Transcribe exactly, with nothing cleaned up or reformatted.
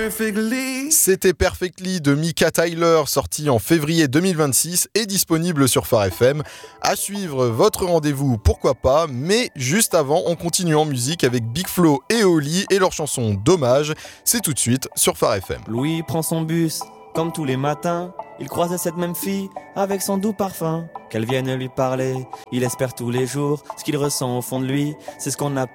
C'était Perfectly de Mika Tyler, sorti en février deux mille vingt-six et disponible sur Phare F M. À suivre votre rendez-vous, pourquoi pas, mais juste avant, on continue en musique avec Big Flo et Oli et leur chanson Dommage. C'est tout de suite sur Phare F M. Louis prend son bus, comme tous les matins. Il croise cette même fille avec son doux parfum. Qu'elle vienne lui parler, il espère tous les jours. Ce qu'il ressent au fond de lui, c'est ce qu'on appelle